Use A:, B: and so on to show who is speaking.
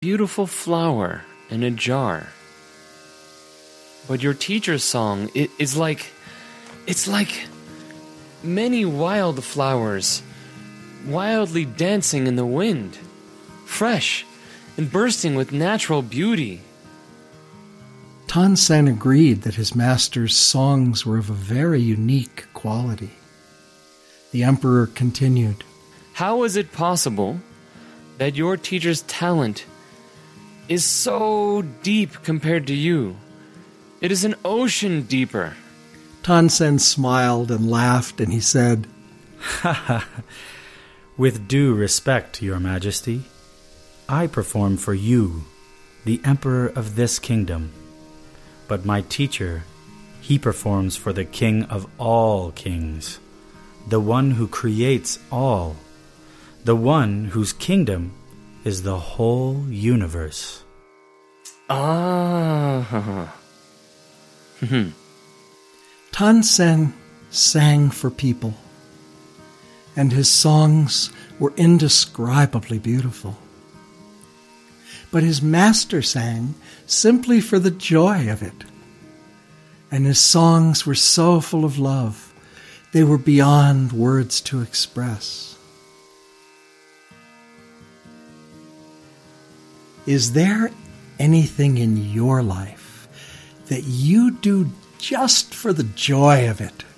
A: beautiful flower in a jar. But your teacher's song it's like many wildflowers wildly dancing in the wind, fresh and bursting with natural beauty.
B: Tansen agreed that his master's songs were of a very unique quality. The emperor continued,
A: How is it possible that your teacher's talent is so deep compared to you? It is an ocean deeper.
B: Tansen smiled and laughed, and he said,
C: With due respect, Your Majesty, I perform for you, the Emperor of this kingdom. But my teacher, he performs for the King of all kings, the one who creates all, the one whose kingdom is the whole universe.
A: Ah.
B: Tansen sang for people, and his songs were indescribably beautiful. But his master sang simply for the joy of it, and his songs were so full of love, they were beyond words to express. Is there anything in your life that you do just for the joy of it?